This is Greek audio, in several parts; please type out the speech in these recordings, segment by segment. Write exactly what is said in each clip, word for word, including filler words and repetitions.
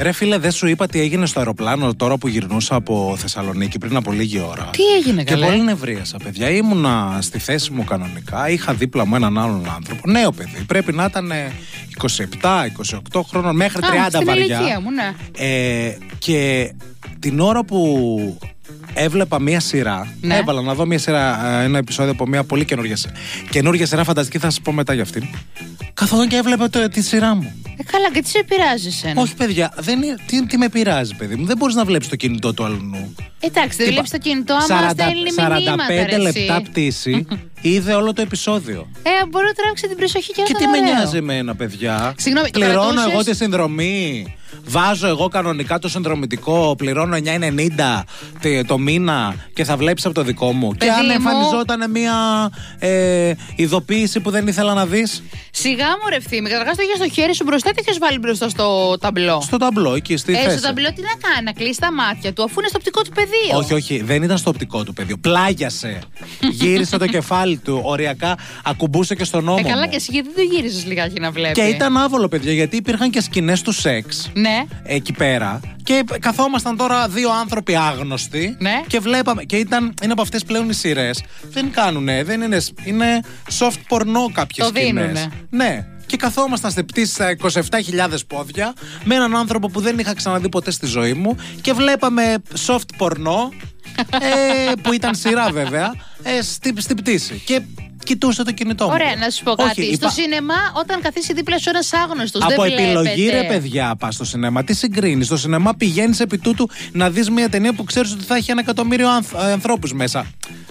Ρε φίλε, δεν σου είπα τι έγινε στο αεροπλάνο τώρα που γυρνούσα από Θεσσαλονίκη πριν από λίγη ώρα? Τι έγινε, και καλέ? Και πολύ νευρίασα, παιδιά. Ήμουνα στη θέση μου κανονικά. Είχα δίπλα μου έναν άλλον άνθρωπο. Νέο παιδί. Πρέπει να ήταν είκοσι επτά είκοσι οκτώ χρόνων, μέχρι τριάντα στην βαριά. ηλικία μου, ναι. Ε, και την ώρα που έβλεπα μία σειρά, ναι. έβαλα να δω μία σειρά, ένα επεισόδιο από μία πολύ καινούργια σειρά. Καινούργια σειρά, φανταστική, θα σας πω μετά για αυτήν. Καθόταν και έβλεπα το, τη σειρά μου. Ε, καλά, και τι σε πειράζει εσένα? Όχι, παιδιά, δεν είναι, τι, τι με πειράζει, παιδί μου. Δεν μπορείς να βλέπεις το κινητό του αλλού. Εντάξει, δεν βλέπεις το κινητό, άμα στέλνει μηνύματα. σαράντα πέντε λεπτά πτήση, είδε όλο το επεισόδιο. Ε, μπορεί να τράβηξει την προσοχή και να Και τι με νοιάζει εμένα, παιδιά? Συγγνώμη, πληρώνω κρατούσες... εγώ τη συνδρομή. Βάζω εγώ κανονικά το συνδρομητικό, πληρώνω εννιά ενενήντα το μήνα και θα βλέπεις από το δικό μου. Παιδί και αν μου... εμφανιζόταν μια ε, ειδοποίηση που δεν ήθελα να δεις. Σιγά μου ρε Ευθύμη, καταρχάς το είχες στο χέρι σου μπροστά, τι είχες βάλει μπροστά στο ταμπλό? Στο ταμπλό, εκεί στη ε, θέση. Στο ταμπλό τι να κάνει, να κλείσει τα μάτια του, αφού είναι στο οπτικό του πεδίο. Όχι, όχι, δεν ήταν στο οπτικό του πεδίο. Πλάγιασε. Γύρισε το κεφάλι του, οριακά ακουμπούσε και στον ώμο. Ε, καλά, μου. και εσύ γιατί δεν γύριζες λιγάκι να βλέπει? Και ήταν άβολο, παιδιά, γιατί υπήρχαν και σκηνές του σεξ. Ναι. Εκεί πέρα. Και καθόμασταν τώρα δύο άνθρωποι άγνωστοι. Ναι. Και βλέπαμε. Και ήταν, είναι από αυτές πλέον οι σειρές. Δεν κάνουνε, δεν είναι. Είναι soft porno κάποιες το σκηνές. δίνουνε. Ναι. Και καθόμασταν στη πτήση στα είκοσι επτά χιλιάδες πόδια με έναν άνθρωπο που δεν είχα ξαναδεί ποτέ στη ζωή μου και βλέπαμε soft porno. ε, που ήταν σειρά βέβαια. Ε, στη, στην πτήση. Και κοιτούσε το κινητό μου. Ωραία, να σου πω κάτι. Όχι, στο υπά... σινεμά, όταν καθίσει δίπλα σου ένας άγνωστος, από δεν επιλογή, βλέπετε. ρε παιδιά, πας στο σινεμά. Τι συγκρίνεις? Στο σινεμά πηγαίνεις επί τούτου να δεις μια ταινία που ξέρεις ότι θα έχει ένα εκατομμύριο ανθ, ανθρώπους μέσα.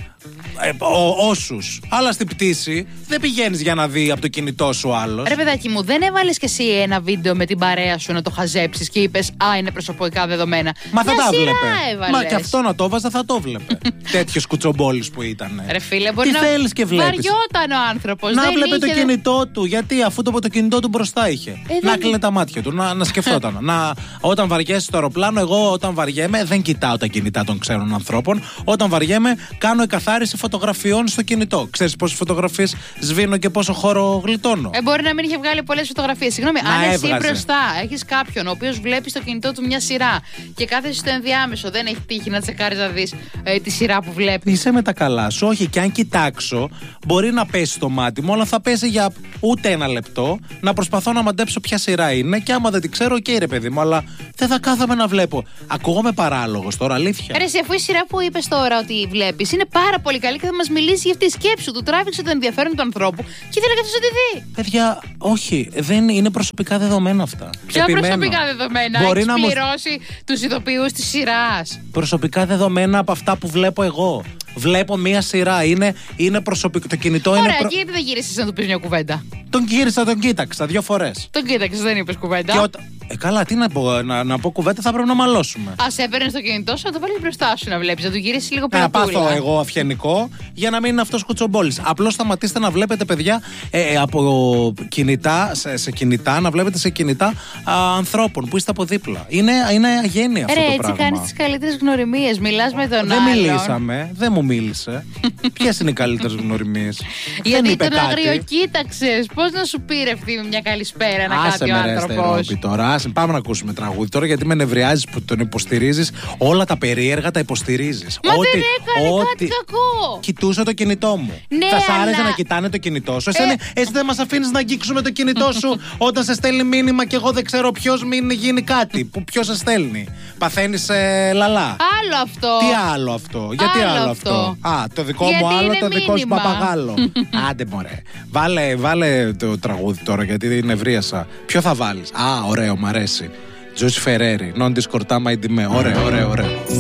Ε, όσους. Αλλά στην πτήση δεν πηγαίνεις για να δει από το κινητό σου άλλος. Ρε παιδάκι μου, δεν έβαλες κι εσύ ένα βίντεο με την παρέα σου να το χαζέψεις και είπες α, είναι προσωπικά δεδομένα? Μα θα μια τα σειρά βλέπε. έβαλες. Μα και αυτό να το βάζα θα το βλέπε. Τέτοιος κουτσομπόλης που ήταν. Ρε φίλε, μπορεί τι να θέλεις και βλέπεις? βαριόταν ο άνθρωπος. Να δεν βλέπε είχε, το κινητό του. Γιατί αφού το, το κινητό του μπροστά είχε. Ε, να δεν... κλείνε τα μάτια του, να, να σκεφτόταν. να, όταν βαριέσαι στο αεροπλάνο, εγώ όταν βαριέμαι δεν κοιτάω τα κινητά των ξένων ανθρώπων. Όταν βαριέμαι, κάνω εκαθάριση φωτογραφιών στο κινητό. Ξέρεις πόσες φωτογραφίες σβήνω και πόσο χώρο γλιτώνω. Ε, μπορεί να μην είχε βγάλει πολλές φωτογραφίες. Συγγνώμη, να αν εσύ έβγαζε. μπροστά έχεις κάποιον ο οποίος βλέπει στο κινητό του μια σειρά και κάθεσαι στο ενδιάμεσο, δεν έχει τύχει να τσεκάρεις να δεις ε, τη σειρά που βλέπει. Είσαι με τα καλά σου. Όχι, και αν κοιτάξω, μπορεί να πέσει στο μάτι μου, αλλά θα πέσει για ούτε ένα λεπτό να προσπαθώ να μαντέψω ποια σειρά είναι. Και άμα δεν τη ξέρω, οκ, okay, ρε παιδί μου, αλλά δεν θα κάθομαι να βλέπω. Ακούγομαι παράλογος τώρα, αλήθεια. Ρε, αφού η σειρά που είπες τώρα ότι βλέπεις είναι πάρα πολύ καλή και θα μας μιλήσει για αυτή τη σκέψη του. Τράβηξε το ενδιαφέρον του ανθρώπου και ήθελε να τη δει. Παιδιά, όχι, δεν είναι προσωπικά δεδομένα αυτά. Ποια Επιμένω. προσωπικά δεδομένα? Μπορεί έχεις να μου... πληρώσει τους ηθοποιούς της σειράς? Προσωπικά δεδομένα από αυτά που βλέπω εγώ. Βλέπω μία σειρά. Είναι, είναι προσωπικό. Το κινητό Ωραία, είναι. Ωραία, και γιατί δεν γύρισες να του πεις μια κουβέντα? Τον γύρισα, τον κοίταξα δύο φορές. Τον κοίταξες, δεν είπες κουβέντα. Και ό, ε, καλά, τι να πω, να, να πω κουβέντα, θα πρέπει να μαλώσουμε. Α, έπαιρνε το κινητό σου, να το βάλει μπροστά σου να βλέπει, να του γυρίσει λίγο Να πέρα. πάθω εγώ αυγενικό για να μην είναι αυτός κουτσομπόλης. Απλώς σταματήστε να βλέπετε, παιδιά, ε, από κινητά, σε, σε κινητά, να βλέπετε σε κινητά α, ανθρώπων που είστε από δίπλα. Είναι, είναι αγένεια αυτό Ρε, το έτσι πράγμα. κάνεις τις καλύτερες γνωριμίες. Μιλάς με τον Δεν άλλον. μιλήσαμε, δεν μου μίλησε. Ποιες είναι οι καλύτερες γνωριμίες? Γιατί τον αγριοκοίταξες. Πώς να σου πει ρε Ευθύμη μια καλησπέρα ένα κάποιο άνθρωπο? Τώρα, άσε, πάμε να ακούσουμε τραγούδι τώρα, γιατί με νευριάζεις που τον υποστηρίζεις. Όλα τα περίεργα τα υποστηρίζεις. Μα ό,τι, δεν έκανε ό,τι... κάτι κακό. Κοιτούσα το κινητό μου. Ναι, θα σ' άρεσε αλλά... να κοιτάνε το κινητό σου? Εσύ, Ε... εσύ δεν μας αφήνεις να αγγίξουμε το κινητό σου όταν σε στέλνει μήνυμα και εγώ δεν ξέρω ποιος, μην γίνει κάτι. Που ποιος σε στέλνει? Παθαίνεις ε, λαλά. Άλλο αυτό. Τι άλλο αυτό? Γιατί άλλο άλλο αυτό? αυτό? Α, το δικό Γιατί μου άλλο, είναι το δικό σου μήνυμα. παπαγάλο. Άντε μωρέ. Βάλε, βάλε το τραγούδι τώρα, γιατί νευρίασα. Ποιο θα βάλεις? Α, ωραίο, μ' αρέσει. Τζος Φερέρι, non discortama di me. Ωραίο, ωραίο, ωραίο.